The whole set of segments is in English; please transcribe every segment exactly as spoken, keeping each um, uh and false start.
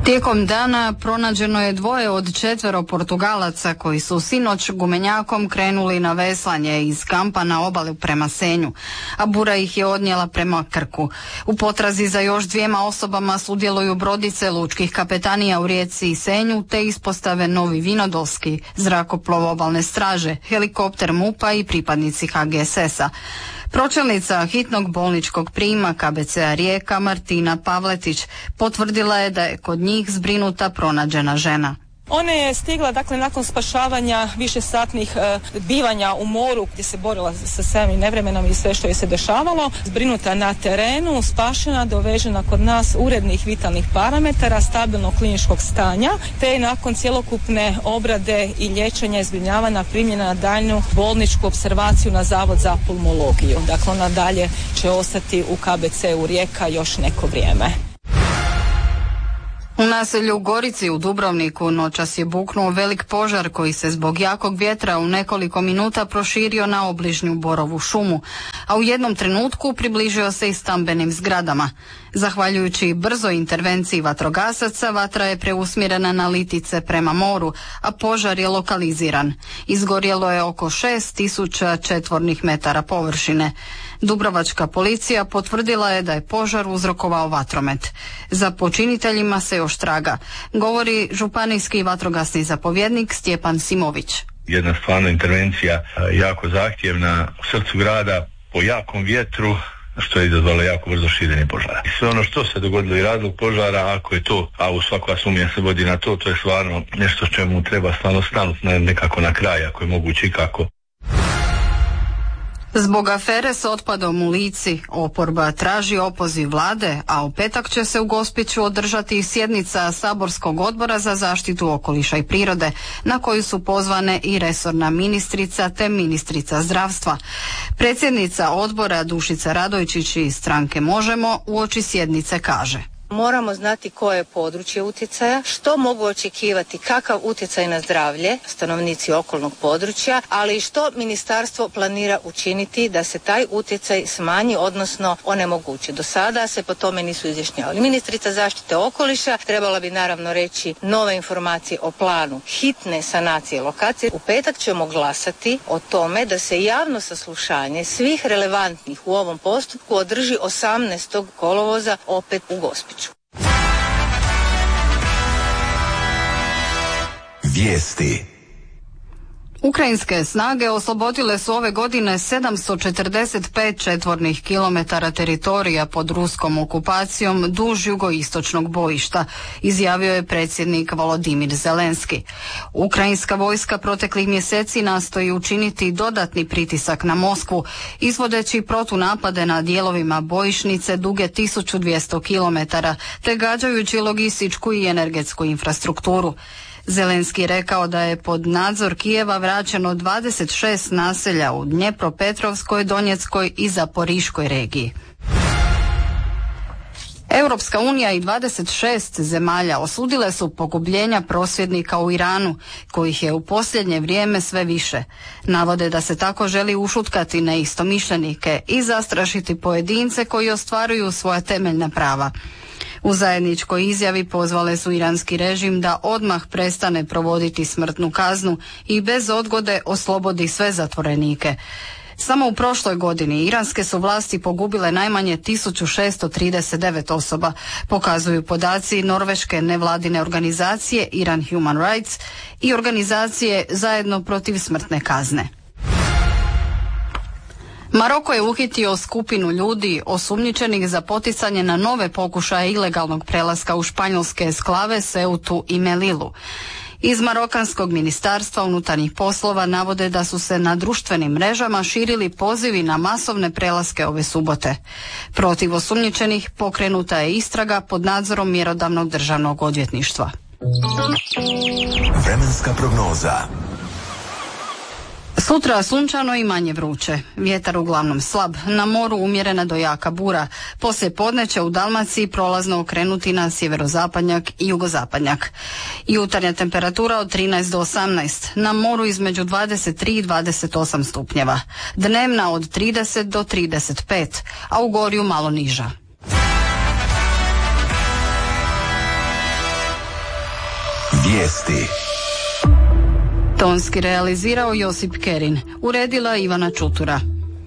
Tijekom dana pronađeno je dvoje od četvero Portugalaca koji su sinoć gumenjakom krenuli na veslanje iz kampa na obali prema Senju, a bura ih je odnijela prema Krku. U potrazi za još dvijema osobama sudjeluju brodice lučkih kapetanija u Rijeci i Senju te ispostave Novi Vinodolski, zrakoplov obalne straže, helikopter MUP-a i pripadnici H G S S-a. Pročelnica hitnog bolničkog prijema K B C-a Rijeka Martina Pavletić potvrdila je da je kod njih zbrinuta pronađena žena. Ona je stigla, dakle, nakon spašavanja višesatnih e, bivanja u moru gdje se borila sa samim nevremenom i sve što je se dešavalo, zbrinuta na terenu, spašena, dovežena kod nas urednih vitalnih parametara, stabilnog kliničkog stanja, te je nakon cjelokupne obrade i liječenja i zbrinjavanja primljena na daljnju bolničku opservaciju na Zavod za pulmologiju. Dakle, ona dalje će ostati u K B C-u Rijeka još neko vrijeme. U naselju Gorici u Dubrovniku noćas je buknuo velik požar koji se zbog jakog vjetra u nekoliko minuta proširio na obližnju borovu šumu, a u jednom trenutku približio se i stambenim zgradama. Zahvaljujući brzoj intervenciji vatrogasaca, vatra je preusmjerena na Litice prema moru, a požar je lokaliziran. Izgorjelo je oko šest tisuća četvornih metara površine. Dubrovačka policija potvrdila je da je požar uzrokovao vatromet. Za počiniteljima se još traga, govori županijski vatrogasni zapovjednik Stjepan Simović. Jedna stvarno intervencija jako zahtjevna u srcu grada po jakom vjetru, što je izazvalo jako brzo širenje požara. I sve ono što se dogodilo i razlog požara, ako je to, a u svaka sumnja se vodi na to, to je stvarno nešto čemu treba stvarno stanuti nekako na kraj, ako je moguće i kako. Zbog afere s otpadom u Lici, oporba traži opoziv vlade, a u petak će se u Gospiću održati sjednica Saborskog odbora za zaštitu okoliša i prirode, na koju su pozvane i resorna ministrica te ministrica zdravstva. Predsjednica odbora Dušica Radojčić iz stranke Možemo uoči sjednice kaže: moramo znati koje je područje utjecaja, što mogu očekivati, kakav utjecaj na zdravlje stanovnici okolnog područja, ali i što ministarstvo planira učiniti da se taj utjecaj smanji, odnosno onemogući. Do sada se po tome nisu izjašnjavali. Ministrica zaštite okoliša trebala bi naravno reći nove informacije o planu hitne sanacije lokacije. U petak ćemo glasati o tome da se javno saslušanje svih relevantnih u ovom postupku održi osamnaestog kolovoza opet u Gospiću. Vijesti. Ukrajinske snage oslobodile su ove godine sedamsto četrdeset pet četvornih kilometara teritorija pod ruskom okupacijom duž jugoistočnog bojišta, izjavio je predsjednik Volodimir Zelenski. Ukrajinska vojska proteklih mjeseci nastoji učiniti dodatni pritisak na Moskvu, izvodeći protunapade na dijelovima bojišnice duge tisuću dvjesto kilometara, te gađajući logističku i energetsku infrastrukturu. Zelenski rekao da je pod nadzor Kijeva vraćeno dvadeset šest naselja u Dnjepropetrovskoj, Donjeckoj i Zaporiškoj regiji. Europska unija i dvadeset šest zemalja osudile su pogubljenja prosvjednika u Iranu, kojih je u posljednje vrijeme sve više. Navode da se tako želi ušutkati neistomišljenike i zastrašiti pojedince koji ostvaruju svoja temeljna prava. U zajedničkoj izjavi pozvale su iranski režim da odmah prestane provoditi smrtnu kaznu i bez odgode oslobodi sve zatvorenike. Samo u prošloj godini iranske su vlasti pogubile najmanje tisuću šesto trideset devet osoba, pokazuju podaci norveške nevladine organizacije Iran Human Rights i organizacije Zajedno protiv smrtne kazne. Maroko je uhitio skupinu ljudi osumnjičenih za poticanje na nove pokušaje ilegalnog prelaska u španjolske esklave Ceutu i Melilu. Iz marokanskog ministarstva unutarnjih poslova navode da su se na društvenim mrežama širili pozivi na masovne prelaske ove subote. Protiv osumnjičenih pokrenuta je istraga pod nadzorom mjerodavnog državnog odvjetništva. Vremenska prognoza. Sutra sunčano i manje vruće. Vjetar uglavnom slab, na moru umjerena do jaka bura. Poslije podne će u Dalmaciji prolazno okrenuti na sjeverozapadnjak i jugozapadnjak. Jutarnja temperatura od trinaest do osamnaest, na moru između dvadeset tri i dvadeset osam stupnjeva. Dnevna od trideset do trideset pet, a u Gorju malo niža. Vijesti. Tonski realizirao Josip Kerin, uredila Ivana Čutura.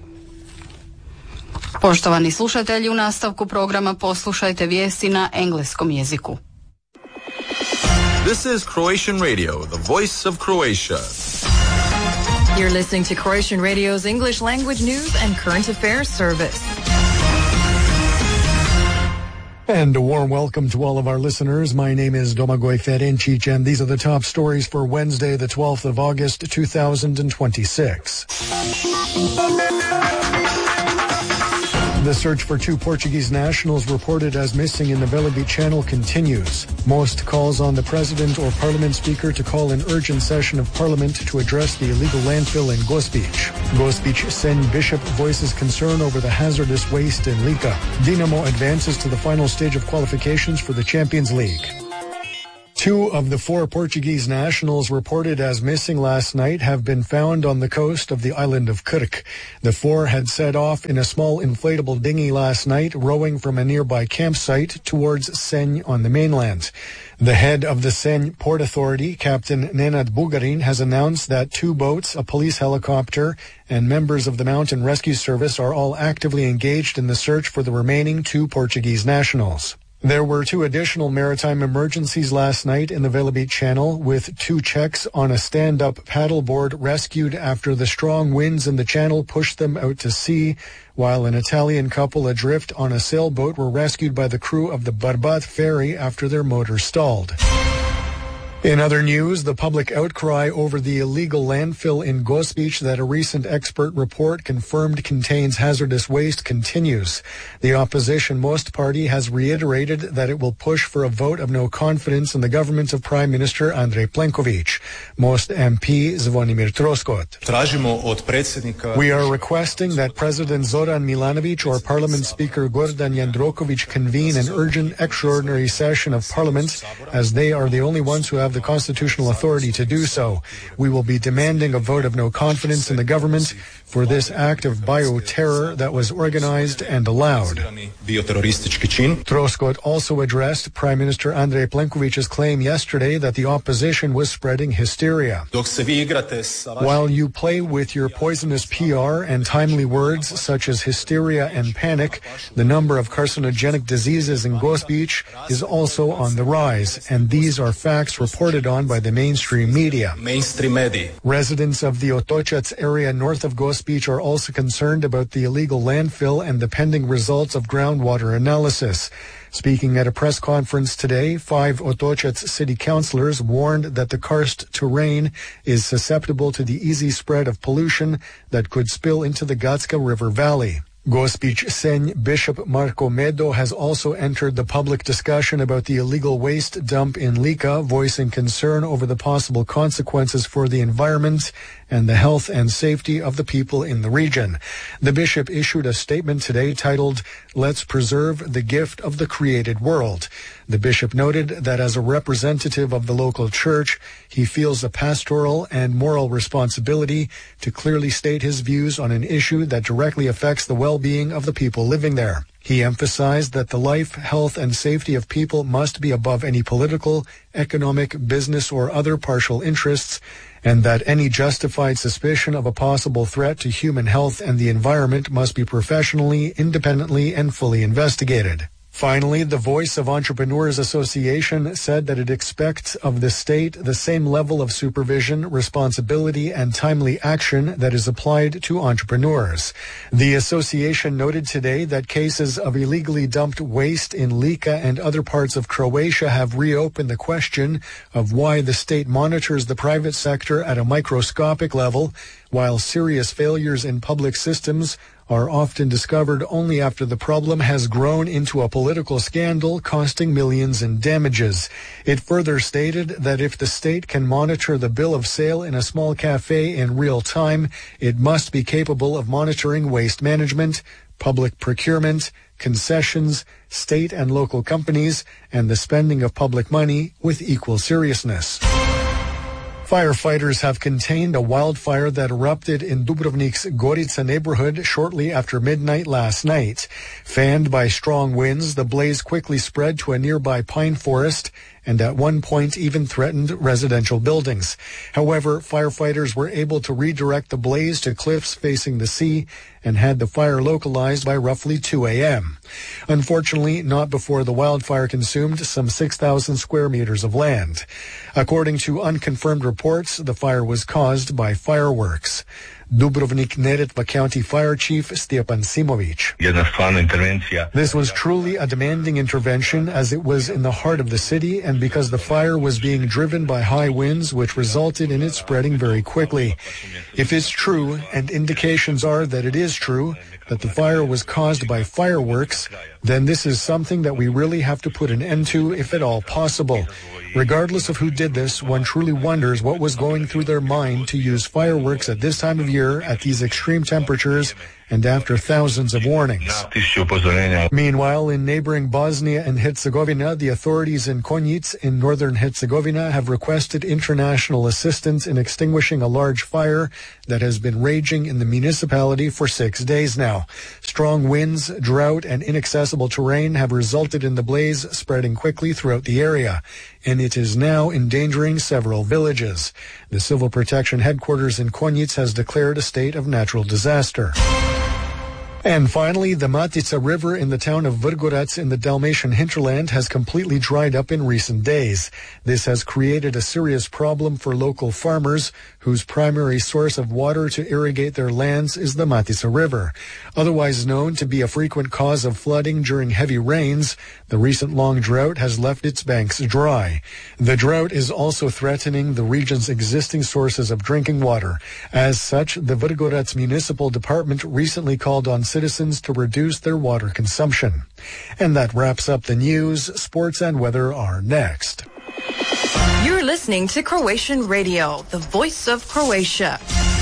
Poštovani slušatelji, u nastavku programa poslušajte vijesti na engleskom jeziku. This is Croatian Radio, the voice of Croatia. You're listening to Croatian Radio's English language news and current affairs service. And a warm welcome to all of our listeners. My name is Domagoj Ferencic, and these are the top stories for Wednesday, the twelfth of August, two thousand twenty-six. The search for two Portuguese nationals reported as missing in the Velebit Channel continues. Most calls on the President or Parliament Speaker to call an urgent session of Parliament to address the illegal landfill in Gospić. Gospić Senj Bishop voices concern over the hazardous waste in Lika. Dinamo advances to the final stage of qualifications for the Champions League. Two of the four Portuguese nationals reported as missing last night have been found on the coast of the island of Krk. The four had set off in a small inflatable dinghy last night, rowing from a nearby campsite towards Senj on the mainland. The head of the Senj Port Authority, Captain Nenad Bugarin, has announced that two boats, a police helicopter, and members of the Mountain Rescue Service are all actively engaged in the search for the remaining two Portuguese nationals. There were two additional maritime emergencies last night in the Velebit Channel, with two Czechs on a stand-up paddleboard rescued after the strong winds in the channel pushed them out to sea, while an Italian couple adrift on a sailboat were rescued by the crew of the Barbat ferry after their motor stalled. In other news, the public outcry over the illegal landfill in Gospić that a recent expert report confirmed contains hazardous waste continues. The opposition Most Party has reiterated that it will push for a vote of no confidence in the government of Prime Minister Andrej Plenković. Most M P Zvonimir Troskot. We are requesting that President Zoran Milanović or Parliament Speaker Gordan Jandroković convene an urgent extraordinary session of Parliament, as they are the only ones who have the constitutional authority to do so. We will be demanding a vote of no confidence in the government for this act of bioterror that was organized and allowed. Troskot also addressed Prime Minister Andrej Plenković's claim yesterday that the opposition was spreading hysteria. While you play with your poisonous P R and timely words such as hysteria and panic, the number of carcinogenic diseases in Gospić is also on the rise, and these are facts reported on by the mainstream media. Residents of the Otočac area north of Gospić are also concerned about the illegal landfill and the pending results of groundwater analysis. Speaking at a press conference today, five Otočac city councillors warned that the karst terrain is susceptible to the easy spread of pollution that could spill into the Gacka River Valley. Gospić Senj Bishop Marko Medo has also entered the public discussion about the illegal waste dump in Lika, voicing concern over the possible consequences for the environment and the health and safety of the people in the region. The bishop issued a statement today titled, "Let's Preserve the Gift of the Created World." The bishop noted that as a representative of the local church, he feels a pastoral and moral responsibility to clearly state his views on an issue that directly affects the well-being of the people living there. He emphasized that the life, health, and safety of people must be above any political, economic, business, or other partial interests, and that any justified suspicion of a possible threat to human health and the environment must be professionally, independently, and fully investigated. Finally, the Voice of Entrepreneurs Association said that it expects of the state the same level of supervision, responsibility, and timely action that is applied to entrepreneurs. The association noted today that cases of illegally dumped waste in Lika and other parts of Croatia have reopened the question of why the state monitors the private sector at a microscopic level, while serious failures in public systems are often discovered only after the problem has grown into a political scandal costing millions in damages. It further stated that if the state can monitor the bill of sale in a small cafe in real time, it must be capable of monitoring waste management, public procurement, concessions, state and local companies, and the spending of public money with equal seriousness. Firefighters have contained a wildfire that erupted in Dubrovnik's Gorica neighborhood shortly after midnight last night. Fanned by strong winds, the blaze quickly spread to a nearby pine forest and at one point even threatened residential buildings. However, firefighters were able to redirect the blaze to cliffs facing the sea and had the fire localized by roughly two a.m. Unfortunately, not before the wildfire consumed some six thousand square meters of land. According to unconfirmed reports, the fire was caused by fireworks. Dubrovnik-Neretva County Fire Chief Stjepan Simovic. This was truly a demanding intervention as it was in the heart of the city and because the fire was being driven by high winds which resulted in it spreading very quickly. If it's true, and indications are that it is true, that the fire was caused by fireworks, then this is something that we really have to put an end to if at all possible. Regardless of who did this, one truly wonders what was going through their mind to use fireworks at this time of year, at these extreme temperatures, and after thousands of warnings. Meanwhile, in neighboring Bosnia and Herzegovina, the authorities in Konjic in northern Herzegovina have requested international assistance in extinguishing a large fire that has been raging in the municipality for six days now. Strong winds, drought, and inaccessible terrain have resulted in the blaze spreading quickly throughout the area, and it is now endangering several villages. The Civil Protection Headquarters in Konjic has declared a state of natural disaster. And finally, the Matica River in the town of Vrgorac in the Dalmatian hinterland has completely dried up in recent days. This has created a serious problem for local farmers whose primary source of water to irrigate their lands is the Matica River. Otherwise known to be a frequent cause of flooding during heavy rains, the recent long drought has left its banks dry. The drought is also threatening the region's existing sources of drinking water. As such, the Vrgorac Municipal Department recently called on citizens to reduce their water consumption. And that wraps up the news. Sports and weather are next. You're listening to Croatian Radio, the voice of Croatia.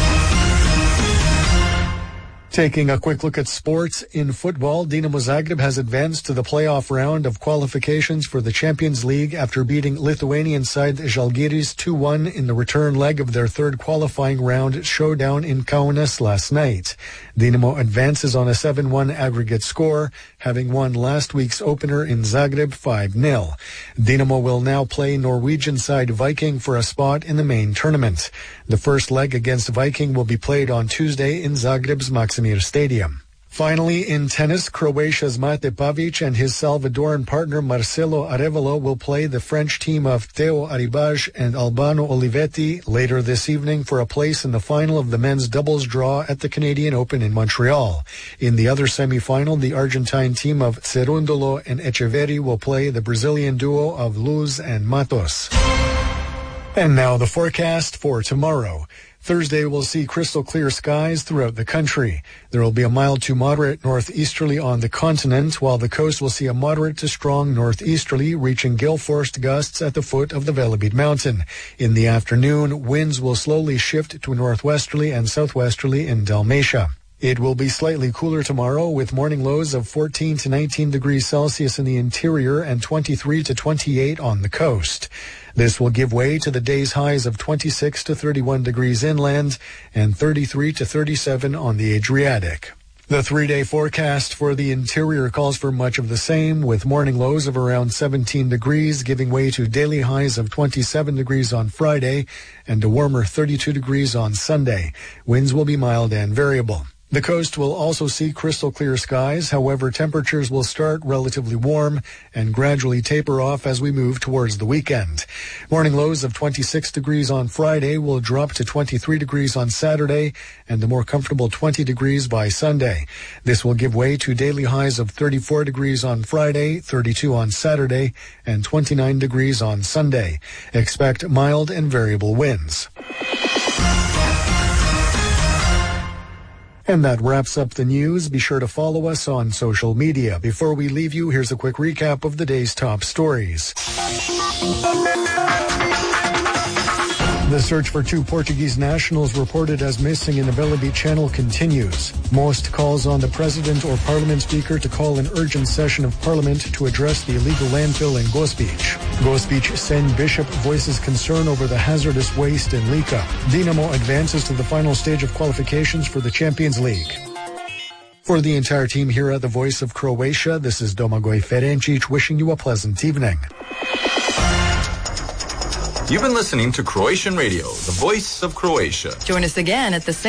Taking a quick look at sports, in football, Dinamo Zagreb has advanced to the playoff round of qualifications for the Champions League after beating Lithuanian side Žalgiris two one in the return leg of their third qualifying round showdown in Kaunas last night. Dinamo advances on a seven one aggregate score, having won last week's opener in Zagreb five nil. Dinamo will now play Norwegian side Viking for a spot in the main tournament. The first leg against Viking will be played on Tuesday in Zagreb's Maksimir Stadium. Finally, in tennis, Croatia's Mate Pavic and his Salvadoran partner Marcelo Arevalo will play the French team of Theo Arribas and Albano Olivetti later this evening for a place in the final of the men's doubles draw at the Canadian Open in Montreal. In the other semi-final, the Argentine team of Cerundolo and Echeverri will play the Brazilian duo of Luz and Matos. And now the forecast for tomorrow. Thursday will see crystal clear skies throughout the country. There will be a mild to moderate northeasterly on the continent, while the coast will see a moderate to strong northeasterly reaching gale-force gusts at the foot of the Velebit mountain. In the afternoon, winds will slowly shift to northwesterly and southwesterly in Dalmatia. It will be slightly cooler tomorrow with morning lows of fourteen to nineteen degrees Celsius in the interior and twenty-three to twenty-eight on the coast. This will give way to the day's highs of twenty-six to thirty-one degrees inland and thirty-three to thirty-seven on the Adriatic. The three-day forecast for the interior calls for much of the same, with morning lows of around seventeen degrees, giving way to daily highs of twenty-seven degrees on Friday and a warmer thirty-two degrees on Sunday. Winds will be mild and variable. The coast will also see crystal clear skies. However, temperatures will start relatively warm and gradually taper off as we move towards the weekend. Morning lows of twenty-six degrees on Friday will drop to twenty-three degrees on Saturday and a more comfortable twenty degrees by Sunday. This will give way to daily highs of thirty-four degrees on Friday, thirty-two on Saturday, and twenty-nine degrees on Sunday. Expect mild and variable winds. And that wraps up the news. Be sure to follow us on social media. Before we leave you, here's a quick recap of the day's top stories. The search for two Portuguese nationals reported as missing in the Velebit Channel continues. Most calls on the president or parliament speaker to call an urgent session of parliament to address the illegal landfill in Gospić. Gospić Sen Bishop voices concern over the hazardous waste in Lika. Dinamo advances to the final stage of qualifications for the Champions League. For the entire team here at the Voice of Croatia, this is Domagoj Ferencic wishing you a pleasant evening. You've been listening to Croatian Radio, the voice of Croatia. Join us again at the same